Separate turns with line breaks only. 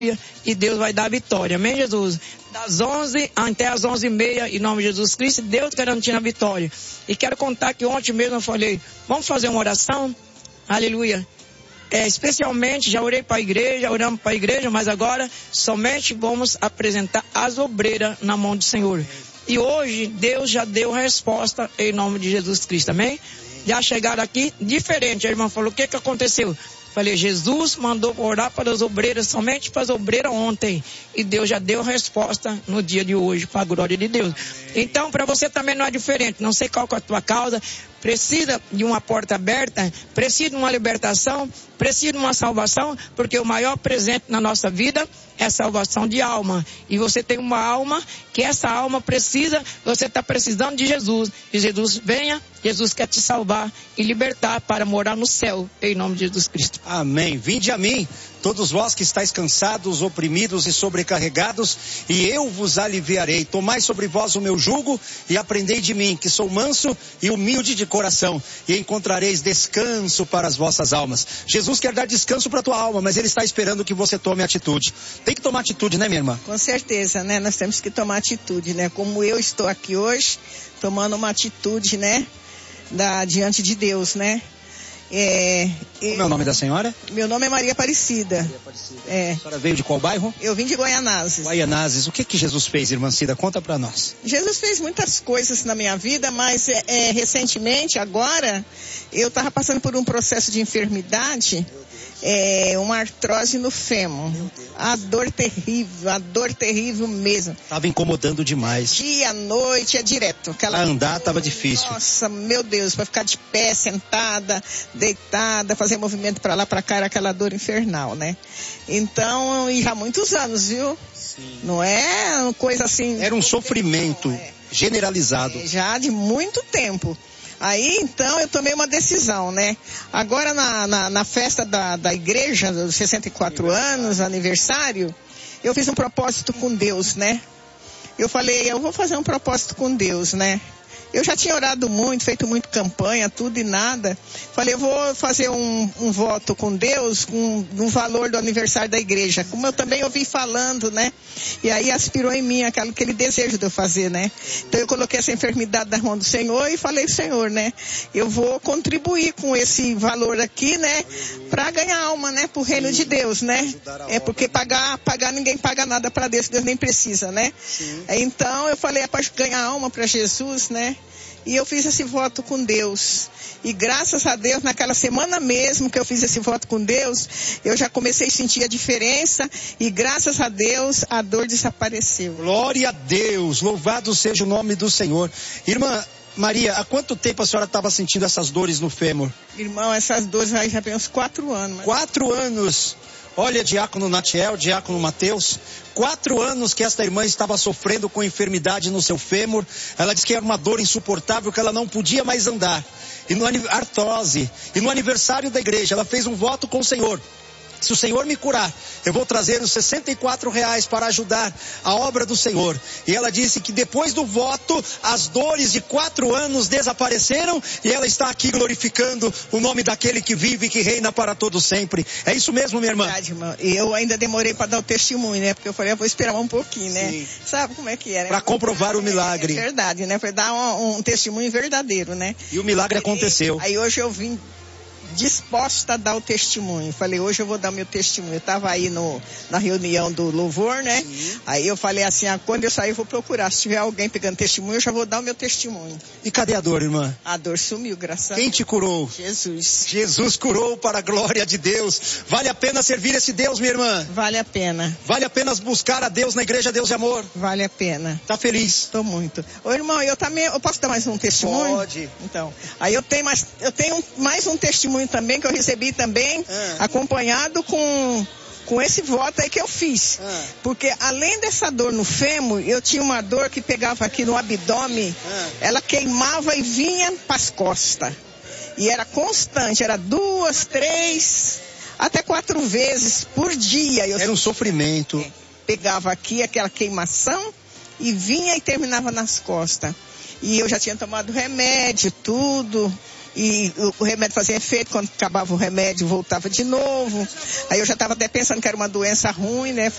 e Deus vai dar a vitória, amém, Jesus? Das 11 até as 11h30, em nome de Jesus Cristo, Deus garantindo a vitória. E quero contar que ontem mesmo eu falei, vamos fazer uma oração? Aleluia. Especialmente, já orei para a igreja, oramos para a igreja, mas agora somente vamos apresentar as obreiras na mão do Senhor. E hoje Deus já deu resposta em nome de Jesus Cristo, amém? Já chegaram aqui diferente. A irmã falou, o que aconteceu? Falei, Jesus mandou orar para as obreiras, somente para as obreiras ontem. E Deus já deu resposta no dia de hoje, para a glória de Deus. Então, para você também não é diferente. Não sei qual é a tua causa. Precisa de uma porta aberta, precisa de uma libertação, precisa de uma salvação, porque o maior presente na nossa vida é salvação de alma. E você tem uma alma, que essa alma precisa, você está precisando de Jesus. E Jesus venha, Jesus quer te salvar e libertar para morar no céu, em nome de Jesus Cristo.
Amém. Vinde a mim, todos vós que estáis cansados, oprimidos e sobrecarregados, e eu vos aliviarei. Tomai sobre vós o meu jugo e aprendei de mim, que sou manso e humilde de coração, e encontrareis descanso para as vossas almas. Jesus quer dar descanso para a tua alma, mas Ele está esperando que você tome atitude. Tem que tomar atitude, né, minha irmã?
Com certeza, né? Nós temos que tomar atitude, né? Como eu estou aqui hoje, tomando uma atitude, né? Diante de Deus, né?
Como é o nome da senhora?
Meu nome é Maria Aparecida.
A senhora veio de qual bairro?
Eu vim de Guaianazes.
Guaianazes. O que Jesus fez, irmã Cida? Conta pra nós.
Jesus fez muitas coisas na minha vida, mas recentemente, agora, eu estava passando por um processo de enfermidade, uma artrose no fêmur. A dor terrível mesmo.
Estava incomodando demais.
Dia, noite, é direto.
Pra andar estava difícil.
Nossa, meu Deus, para ficar de pé, sentada, deitada, fazer movimento para lá, para cá, era aquela dor infernal, né? Então, e já há muitos anos, viu?
Sim.
Não é uma coisa assim...
Era um sofrimento generalizado.
Já de muito tempo. Aí, então, eu tomei uma decisão, né? Agora, na festa da igreja, dos 64 anos, aniversário, eu fiz um propósito com Deus, né? Eu falei, eu vou fazer um propósito com Deus, né? Eu já tinha orado muito, feito muito campanha, tudo e nada. Falei, eu vou fazer um voto com Deus, um valor do aniversário da igreja. Como eu também ouvi falando, né? E aí aspirou em mim aquele desejo de eu fazer, né? Então eu coloquei essa enfermidade na mão do Senhor e falei, Senhor, né? Eu vou contribuir com esse valor aqui, né? Para ganhar alma, né? Pro reino de Deus, né? Porque pagar ninguém paga nada para Deus nem precisa, né? Sim. Então eu falei, é para ganhar alma para Jesus, né? E eu fiz esse voto com Deus. E graças a Deus, naquela semana mesmo que eu fiz esse voto com Deus, eu já comecei a sentir a diferença. E graças a Deus, a dor desapareceu.
Glória a Deus, louvado seja o nome do Senhor. Irmã Maria, há quanto tempo a senhora estava sentindo essas dores no fêmur?
Irmão, essas dores já tem uns 4 anos. Mas...
4 anos. Olha, diácono Natiel, diácono Mateus, 4 anos que esta irmã estava sofrendo com enfermidade no seu fêmur. Ela disse que era uma dor insuportável, que ela não podia mais andar. E no artrose. E no aniversário da igreja, ela fez um voto com o Senhor. Se o Senhor me curar, eu vou trazer os R$64 para ajudar a obra do Senhor. E ela disse que depois do voto, as dores de 4 anos desapareceram e ela está aqui glorificando o nome daquele que vive e que reina para todo sempre. É isso mesmo, minha irmã?
Verdade, irmão. E eu ainda demorei para dar o testemunho, né? Porque eu falei, eu vou esperar um pouquinho, né?
Sim.
Sabe como é que é, né?
Para comprovar o milagre.
É verdade, né? Para dar um testemunho verdadeiro, né?
E o milagre aconteceu.
Aí hoje eu vim disposta a dar o testemunho. Falei, hoje eu vou dar meu testemunho. Eu estava aí na reunião do louvor, né? Sim. Aí eu falei assim, quando eu sair eu vou procurar. Se tiver alguém pegando testemunho, eu já vou dar o meu testemunho.
E cadê a dor, irmã?
A dor sumiu, graças a Deus.
Quem te curou?
Jesus.
Jesus curou para a glória de Deus. Vale a pena servir esse Deus, minha irmã?
Vale a pena.
Vale a pena buscar a Deus na igreja Deus de Amor?
Vale a pena.
Tá feliz?
Tô muito. Ô, irmão, eu posso dar mais um testemunho?
Pode.
Então, aí eu tenho mais um testemunho também que eu recebi também, acompanhado com esse voto aí que eu fiz. Porque além dessa dor no fêmur, eu tinha uma dor que pegava aqui no abdômen, ela queimava e vinha para as costas. E era constante, era 2, 3, até 4 vezes por dia.
Era um sofrimento.
Pegava aqui aquela queimação e vinha e terminava nas costas. E eu já tinha tomado remédio, tudo. E o remédio fazia efeito, quando acabava o remédio voltava de novo. Aí eu já estava até pensando que era uma doença ruim, né?